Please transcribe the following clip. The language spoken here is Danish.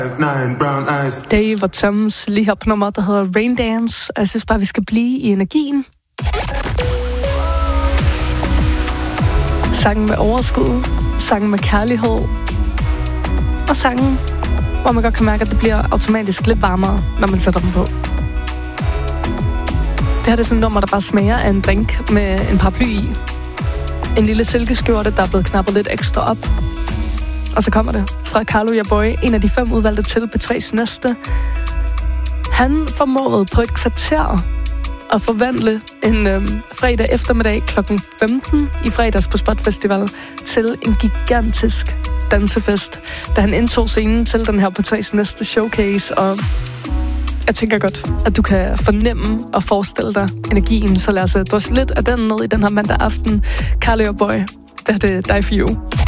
Dave og Toms lige her på nummer, der hedder Rain Dance. Og jeg synes bare, vi skal blive i energien. Sangen med overskud, sangen med kærlighed, og sangen, hvor man godt kan mærke, at det bliver automatisk lidt varmere, når man sætter dem på. Det her er sådan et nummer, der bare smager af en drink med en paraply i. En lille silkeskjorte, der er blevet knappet lidt ekstra op. Og så kommer det fra Carlo Yaboy, en af de 5 udvalgte til P3's næste. Han formåede på et kvarter at forvandle en fredag eftermiddag kl. 15 i fredags på Spot Festival til en gigantisk dansefest, da han indtog scenen til den her P3's næste showcase. Og jeg tænker godt, at du kan fornemme og forestille dig energien, så lad os drøse lidt af den ned i den her mandag aften. Carlo Yaboy, det er det dig for you.